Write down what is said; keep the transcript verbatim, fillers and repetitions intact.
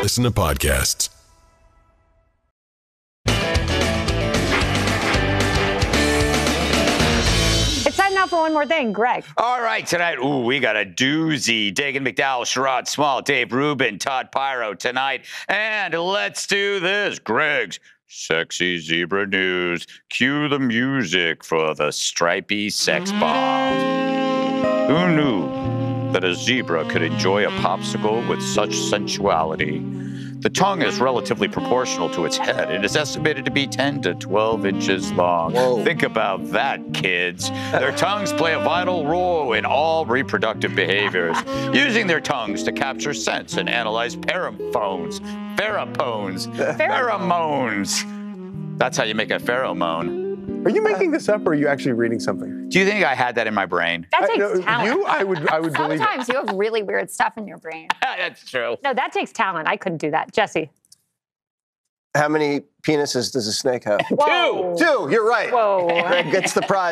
listen to podcasts. It's time now for one more thing, Greg. All right, tonight, ooh, we got a doozy. Dagan McDowell, Sherrod Small, Dave Rubin, Todd Pyro tonight. And let's do this. Greg's Sexy Zebra News. Cue the music for the stripy sex bomb. Who knew that a zebra could enjoy a popsicle with such sensuality? The tongue is relatively proportional to its head. It is estimated to be ten to twelve inches long. Whoa. Think about that, kids. Their tongues play a vital role in all reproductive behaviors, using their tongues to capture scents and analyze pheromones. Pheromones. Pheromones. That's how you make a pheromone. Are you making this up, or are you actually reading something? Do you think I had that in my brain? That takes I, no, talent. You, I would, I would believe it. Sometimes you have really weird stuff in your brain. That's true. No, that takes talent. I couldn't do that. Jesse. How many penises does a snake have? Whoa. Two. You're right. Whoa. Greg gets the prize.